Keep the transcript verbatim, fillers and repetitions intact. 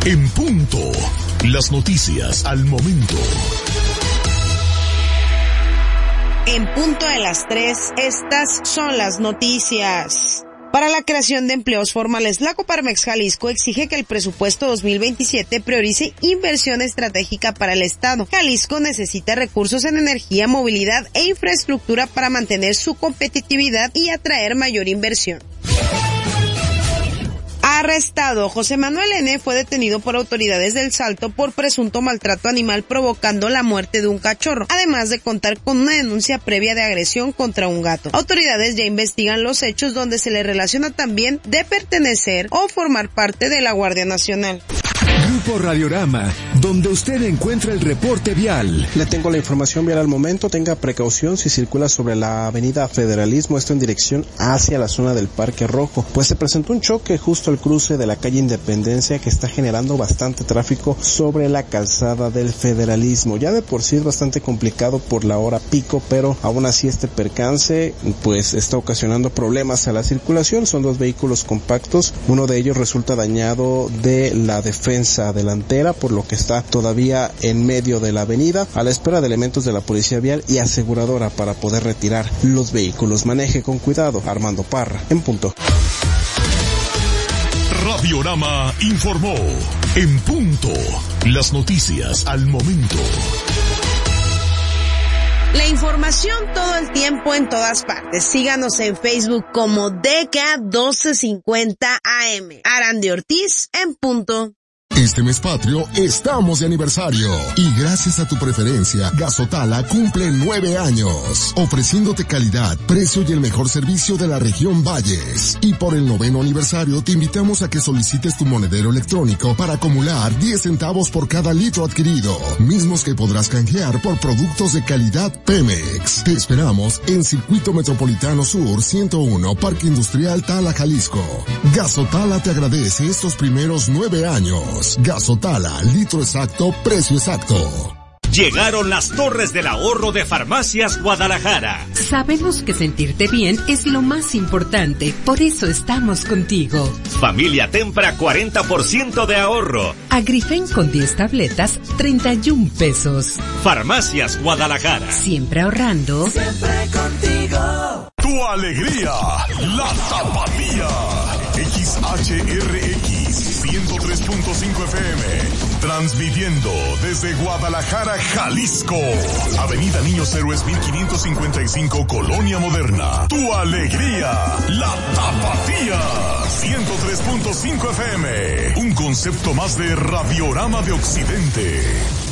En punto. Las noticias al momento. En punto de las tres, estas son las noticias. Para la creación de empleos formales, la Coparmex Jalisco exige que el presupuesto dos mil veintisiete priorice inversión estratégica para el Estado. Jalisco necesita recursos en energía, movilidad e infraestructura para mantener su competitividad y atraer mayor inversión. Arrestado. José Manuel N. fue detenido por autoridades del Salto por presunto maltrato animal provocando la muerte de un cachorro, además de contar con una denuncia previa de agresión contra un gato. Autoridades ya investigan los hechos donde se le relaciona también de pertenecer o formar parte de la Guardia Nacional. Grupo Radiorama, donde usted encuentra el reporte vial. Le tengo la información vial al momento. Tenga precaución si circula sobre la avenida Federalismo, esto en dirección hacia la zona del Parque Rojo, pues se presentó un choque justo al cruce de la calle Independencia que está generando bastante tráfico sobre la calzada del Federalismo. Ya de por sí es bastante complicado por la hora pico, pero aún así este percance pues está ocasionando problemas a la circulación. Son dos vehículos compactos, uno de ellos resulta dañado de la defensa delantera, por lo que está todavía en medio de la avenida a la espera de elementos de la policía vial y aseguradora para poder retirar los vehículos. Maneje con cuidado. Armando Parra, en punto. Radiorama informó. En punto. Las noticias al momento. La información todo el tiempo en todas partes. Síganos en Facebook como D K doce cincuenta A M. Arandi Ortiz, en punto. Este mes patrio estamos de aniversario y gracias a tu preferencia, Gasotala cumple nueve años, ofreciéndote calidad, precio y el mejor servicio de la región Valles. Y por el noveno aniversario te invitamos a que solicites tu monedero electrónico para acumular diez centavos por cada litro adquirido, mismos que podrás canjear por productos de calidad Pemex. Te esperamos en Circuito Metropolitano Sur ciento uno, Parque Industrial Tala, Jalisco. Gasotala te agradece estos primeros nueve años. Gasotala, litro exacto, precio exacto. Llegaron las torres del ahorro de Farmacias Guadalajara. Sabemos que sentirte bien es lo más importante, por eso estamos contigo. Familia Tempra, cuarenta por ciento de ahorro. Agrifen con diez tabletas, treinta y un pesos. Farmacias Guadalajara. Siempre ahorrando. Siempre contigo. Tu alegría, la Tapatía. X H R X ciento tres punto cinco F M. Transmitiendo desde Guadalajara, Jalisco. Avenida Niños Héroes mil quinientos cincuenta y cinco, Colonia Moderna. Tu alegría, la Tapatía. ciento tres punto cinco F M. Un concepto más de Radiorama de Occidente.